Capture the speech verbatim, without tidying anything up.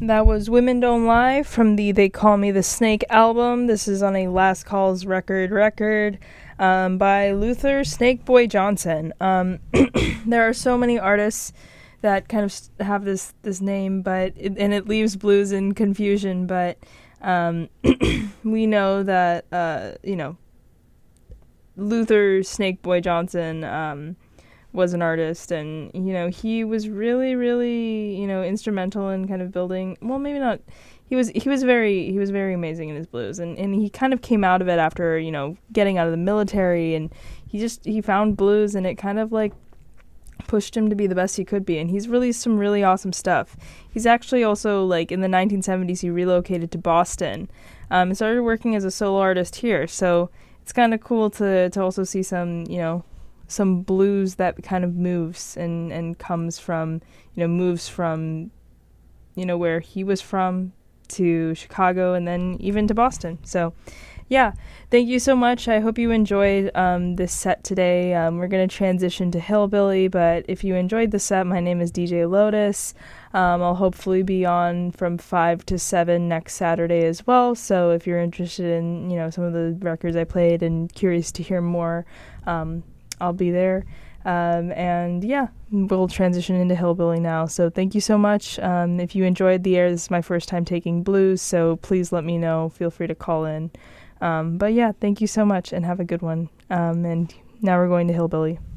That was Women Don't Lie from the They Call Me the Snake album. This is on a Last Calls record record um, by Luther Snakeboy Johnson. Um, there are so many artists that kind of have this, this name, but it, and it leaves blues in confusion, but um, we know that, uh, you know, Luther Snakeboy Johnson um, was an artist, and you know he was really really you know instrumental in kind of building, well maybe not, he was he was very he was very amazing in his blues, and and he kind of came out of it after you know getting out of the military, and he just he found blues and it kind of like pushed him to be the best he could be, and he's released some really awesome stuff. He's actually also, like, in the nineteen seventies he relocated to Boston um, and started working as a solo artist here, so it's kind of cool to to also see some you know some blues that kind of moves and, and comes from, you know, moves from, you know, where he was from to Chicago and then even to Boston. So, yeah, thank you so much. I hope you enjoyed um, this set today. Um, we're going to transition to Hillbilly, but if you enjoyed the set, my name is D J Lotus. Um, I'll hopefully be on from five to seven next Saturday as well. So if you're interested in, you know, some of the records I played and curious to hear more, um, I'll be there. Um, and yeah, we'll transition into Hillbilly now. So thank you so much. Um, if you enjoyed the air, this is my first time taking blues, so please let me know. Feel free to call in. Um, but yeah, thank you so much and have a good one. Um, and now we're going to Hillbilly.